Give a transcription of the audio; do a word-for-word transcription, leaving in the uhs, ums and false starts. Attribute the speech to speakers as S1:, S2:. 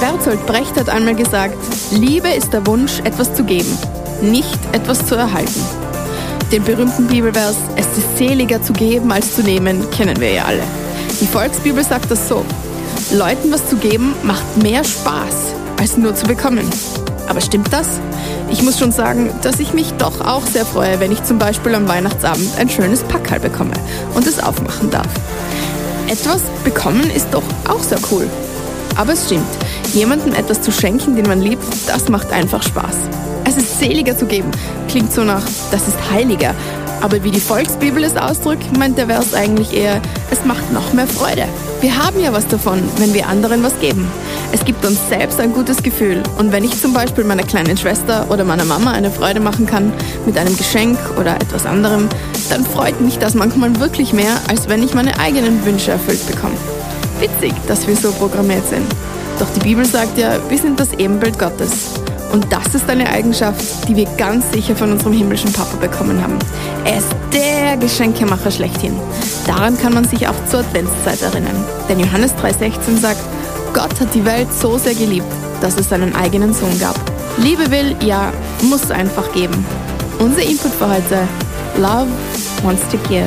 S1: Bertolt Brecht hat einmal gesagt, Liebe ist der Wunsch, etwas zu geben, nicht etwas zu erhalten. Den berühmten Bibelvers, es ist seliger zu geben als zu nehmen, kennen wir ja alle. Die Volksbibel sagt das so, Leuten was zu geben macht mehr Spaß, als nur zu bekommen. Aber stimmt das? Ich muss schon sagen, dass ich mich doch auch sehr freue, wenn ich zum Beispiel am Weihnachtsabend ein schönes Packerl bekomme und es aufmachen darf. Etwas bekommen ist doch auch sehr cool. Aber es stimmt, jemandem etwas zu schenken, den man liebt, das macht einfach Spaß. Es ist seliger zu geben, klingt so nach, das ist heiliger. Aber wie die Volksbibel es ausdrückt, meint der Vers eigentlich eher, es macht noch mehr Freude. Wir haben ja was davon, wenn wir anderen was geben. Es gibt uns selbst ein gutes Gefühl. Und wenn ich zum Beispiel meiner kleinen Schwester oder meiner Mama eine Freude machen kann mit einem Geschenk oder etwas anderem, dann freut mich das manchmal wirklich mehr, als wenn ich meine eigenen Wünsche erfüllt bekomme. Witzig, dass wir so programmiert sind. Doch die Bibel sagt ja, wir sind das Ebenbild Gottes. Und das ist eine Eigenschaft, die wir ganz sicher von unserem himmlischen Papa bekommen haben. Er ist der Geschenkemacher schlechthin. Daran kann man sich auch zur Adventszeit erinnern. Denn Johannes drei sechzehn sagt, Gott hat die Welt so sehr geliebt, dass es seinen eigenen Sohn gab. Liebe will, ja, muss einfach geben. Unser Input für heute, Love wants to give.